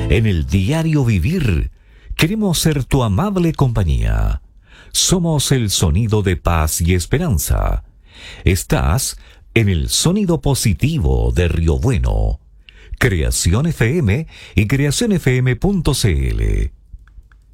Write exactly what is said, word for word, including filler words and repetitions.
En el diario vivir, queremos ser tu amable compañía. Somos el sonido de paz y esperanza. Estás en el sonido positivo de Río Bueno. Creación F M y creación f m punto c l.